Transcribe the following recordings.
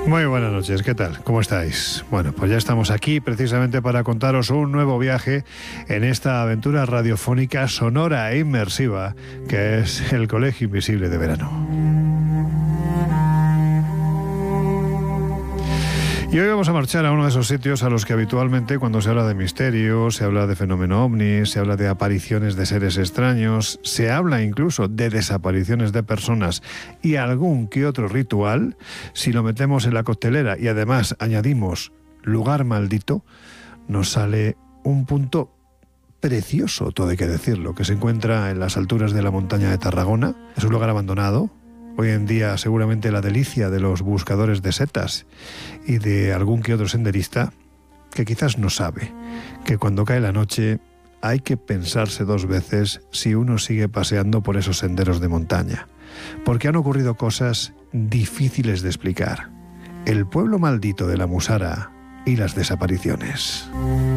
Muy buenas noches, ¿qué tal? ¿Cómo estáis? Bueno, pues ya estamos aquí precisamente para contaros un nuevo viaje en esta aventura radiofónica sonora e inmersiva que es el Colegio Invisible de Verano. Y hoy vamos a marchar a uno de esos sitios a los que habitualmente cuando se habla de misterio, se habla de fenómeno ovni, se habla de apariciones de seres extraños, se habla incluso de desapariciones de personas y algún que otro ritual, si lo metemos en la coctelera y además añadimos lugar maldito, nos sale un punto precioso, todo hay que decirlo, que se encuentra en las alturas de la montaña de Tarragona. Es un lugar abandonado. Hoy en día seguramente la delicia de los buscadores de setas y de algún que otro senderista que quizás no sabe que cuando cae la noche hay que pensarse dos veces si uno sigue paseando por esos senderos de montaña, porque han ocurrido cosas difíciles de explicar. El pueblo maldito de la Musara y las desapariciones.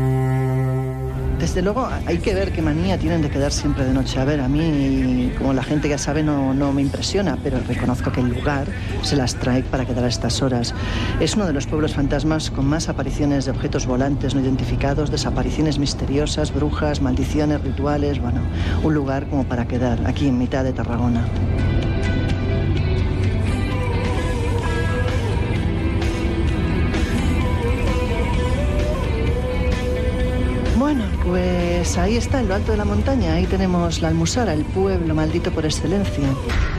Desde luego hay que ver qué manía tienen de quedar siempre de noche. A ver, a mí, como la gente ya sabe, no me impresiona, pero reconozco que el lugar se las trae para quedar a estas horas. Es uno de los pueblos fantasmas con más apariciones de objetos volantes no identificados, desapariciones misteriosas, brujas, maldiciones, rituales. Bueno, un lugar como para quedar aquí en mitad de Tarragona. Bueno, pues ahí está, en lo alto de la montaña, ahí tenemos la Almusara, el pueblo maldito por excelencia.